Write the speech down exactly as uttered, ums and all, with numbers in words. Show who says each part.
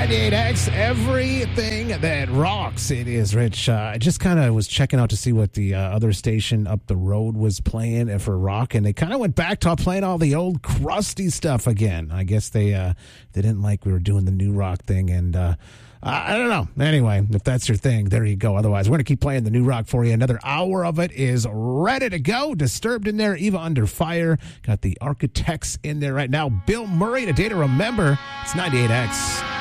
Speaker 1: ninety-eight X, everything that rocks. It is Rich. Uh, I just kind of was checking out to see what the uh, other station up the road was playing for rock, and they kind of went back to playing all the old crusty stuff again. I guess they uh, they didn't like we were doing the new rock thing, and uh, I don't know. Anyway, if that's your thing, there you go. Otherwise, we're going to keep playing the new rock for you. Another hour of it is ready to go. Disturbed in there, Eva Under Fire. Got the Architects in there right now. Bill Murray, A Day to Remember. It's ninety-eight X.